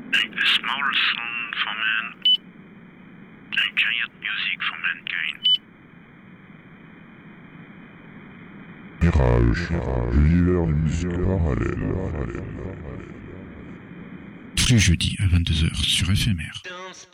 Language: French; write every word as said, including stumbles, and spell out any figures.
Like the small sound for man, like giant music for mankind. Mirage, l'univers du musique parallèle. Tous les jeudis à vingt-deux heures sur F M R.